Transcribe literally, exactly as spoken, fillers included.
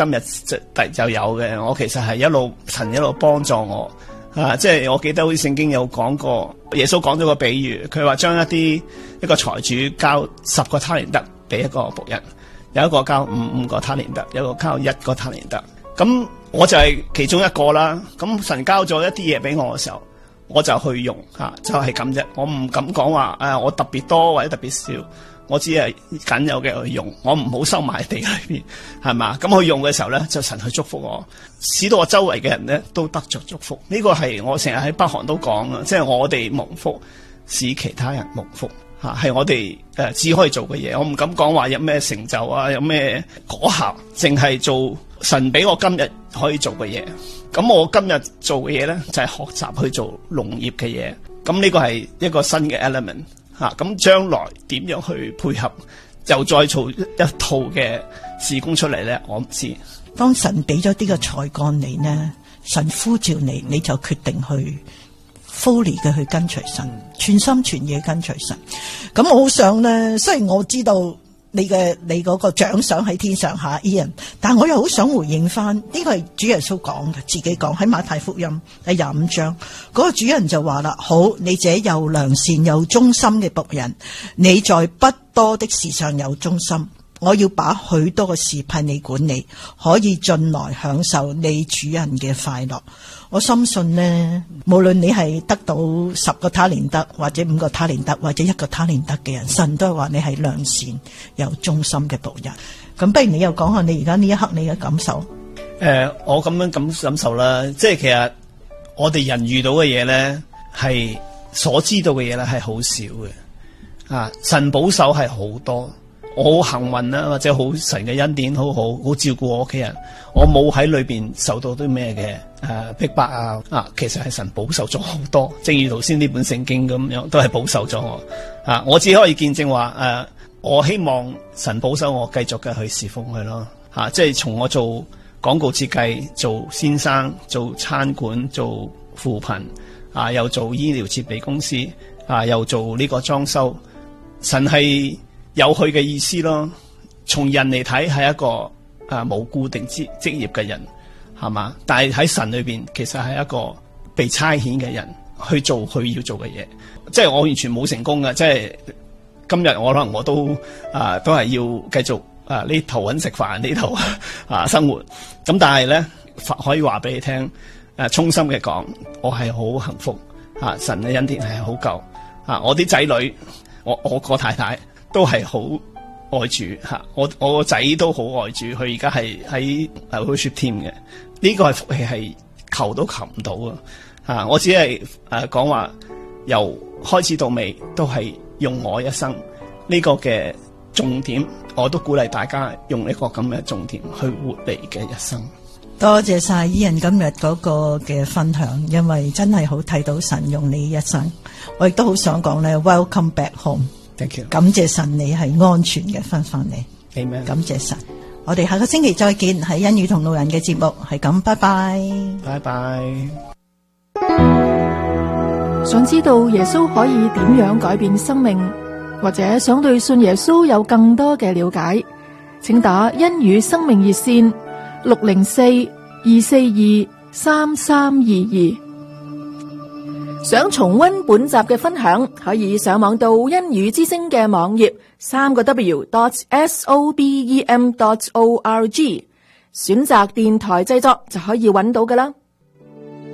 今日就就有嘅。我其實係一路神一路幫助我啊，即係我記得好似聖經有講過，耶穌講咗個比喻，佢話將一啲一個財主交十個他連得俾一個僕人，有一個交五五個他連得，有一個交一個他連得。咁我就係其中一個啦。咁神交咗一啲嘢俾我嘅時候，我就去用吓，就係咁啫。我唔敢講話誒，我特別多或者特別少，我只係僅有嘅去用。我唔好收埋地裏邊，係嘛？咁去用嘅時候咧，就神去祝福我，使到我周圍嘅人咧都得着祝福。呢個係我成日喺北韓都講啊，即係我哋蒙福，使其他人蒙福吓，係我哋誒只可以做嘅嘢。我唔敢講話有咩成就啊，有咩果效，淨係做神俾我今日可以做嘅嘢。咁我今日做嘅嘢咧，就係學習去做農業嘅嘢。咁呢個係一個新嘅 element 吓。咁將來點樣去配合，又再做一套嘅事工出嚟咧，我唔知。 當神俾咗啲個才幹你呢，神呼召你，你就決定去 fully 嘅去跟隨神，全心全意跟隨神。咁我好想咧，雖然我知道你嘅你嗰個獎賞喺天上下 Ian， 但我又好想回應翻呢、這個係主耶穌講嘅，自己講喺馬太福音第廿五章，嗰、那個主人就話啦：好，你這又良善又忠心嘅僕人，你在不多的事上有忠心，我要把許多嘅事派你管理，可以進來享受你主人嘅快樂。我深信呢，無論你係得到十個他連得，或者五個他連得，或者一個他連得嘅人，神都係話你係良善又忠心嘅僕人。咁不如你又講下你而家呢一刻你嘅感受？誒、 呃，我咁樣感感受啦，即係其實我哋人遇到嘅嘢咧，係所知道嘅嘢咧係好少嘅啊。神保守係好多。我好幸運啦，或者好神嘅恩典，好好好照顧我屋企人。我冇喺裏邊受到啲咩嘅誒逼迫啊啊！其實係神保守咗好多，正如頭先呢本聖經咁樣，都係保守咗我啊！我只可以見證話誒、啊，我希望神保守我繼續嘅去侍奉佢咯嚇。即係從我做廣告設計、做先生、做餐館、做扶貧啊，又做醫療設備公司啊，又做呢個裝修，神係有佢嘅意思咯。從人嚟睇係一個啊冇固定職職業嘅人，係嘛？但係喺神裏邊其實係一個被差遣嘅人去做佢要做嘅嘢。即係我完全冇成功嘅，即係今日我可能我都啊都係要繼續啊呢頭揾食飯呢頭啊生活。咁但係咧可以話俾你聽，誒衷心嘅講，我係好幸福啊！神嘅恩典係好夠啊！我啲仔女，我我個太太。都係好愛主吓，我我個仔都好愛主，佢而家係喺誒 worship team 嘅，呢個係福氣係求都求唔到啊！吓，我只係誒講話由開始到尾都係用我一生呢個嘅重點，我都鼓勵大家用呢個咁嘅重點去活你嘅一生。 多謝晒Ian今日嗰個嘅分享，因為真係好睇到神用你一生，我亦都好想講咧 ，Welcome back home。Thank you. 感謝神，你係安全嘅翻返嚟。 Amen. 感謝神，我哋下個星期再見，係恩語同路人嘅節目，係咁，拜拜， 拜拜。 想知道耶穌可以點樣改變生命，或者想對信耶穌有更多嘅了解，請打恩語生命熱線六零四二四二三三二二。想重溫本集嘅分享，可以上網到恩語之聲嘅網頁三個 W dot S O B E M dot O R G， 選擇電台製作就可以揾到㗎喇。